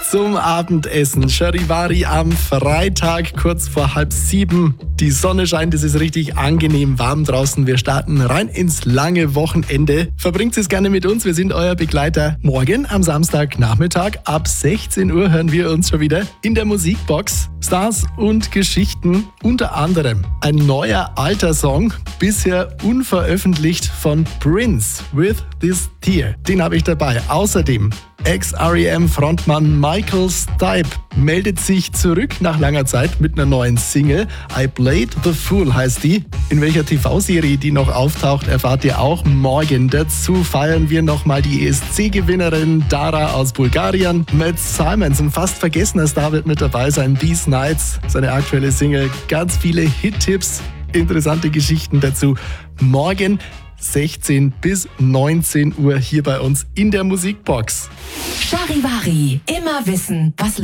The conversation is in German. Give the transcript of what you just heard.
zum Abendessen. Charivari am Freitag, kurz vor 6:30. Die Sonne scheint, es ist richtig angenehm warm draußen. Wir starten rein ins lange Wochenende. Verbringt es gerne mit uns, wir sind euer Begleiter. Morgen am Samstagnachmittag ab 16 Uhr hören wir uns schon wieder in der Musikbox. Stars und Geschichten, unter anderem ein neuer alter Song, bisher unveröffentlicht von Prince, With This Tear. Den habe ich dabei. Außerdem Ex-R.E.M.-Frontmann Michael Stipe meldet sich zurück nach langer Zeit mit einer neuen Single. I Played the Fool heißt die. In welcher TV-Serie die noch auftaucht, erfahrt ihr auch morgen. Dazu feiern wir nochmal die ESC-Gewinnerin Dara aus Bulgarien. Matt Simons, ein fast vergessener Star, wird mit dabei sein. These Nights, seine aktuelle Single. Ganz viele Hit-Tipps, interessante Geschichten dazu. Morgen 16 bis 19 Uhr hier bei uns in der Musikbox. Charivari, immer wissen, was